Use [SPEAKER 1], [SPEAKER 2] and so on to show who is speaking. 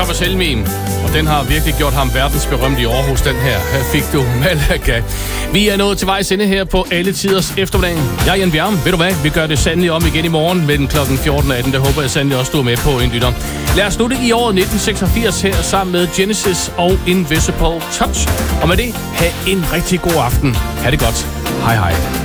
[SPEAKER 1] Thomas Helmig. Og den har virkelig gjort ham verdensberømt i Aarhus, den her. Her fik du Malaga. Vi er nået til vejs ende her på Alle Tiders Eftermiddag. Jeg er Jan Bjerg. Ved du hvad? Vi gør det sandelig om igen i morgen mellem kl. 14:18. Det håber jeg sandelig også, du er med på, en lytter. Lad os slutte i året 1986 her sammen med Genesis og Invisible Touch. Og med det, have en rigtig god aften. Ha' det godt. Hej hej.